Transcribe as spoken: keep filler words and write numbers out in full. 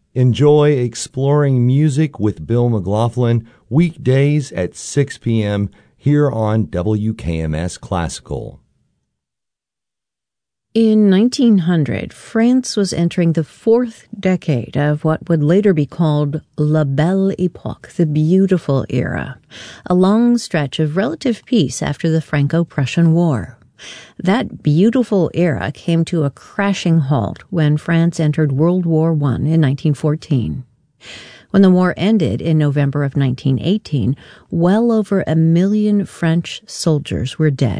Enjoy exploring music with Bill McLaughlin weekdays at six p.m. here on W K M S Classical. In nineteen hundred, France was entering the fourth decade of what would later be called La Belle Époque, the beautiful era, a long stretch of relative peace after the Franco-Prussian War. That beautiful era came to a crashing halt when France entered World War One in nineteen fourteen. When the war ended in November of nineteen eighteen, well over a million French soldiers were dead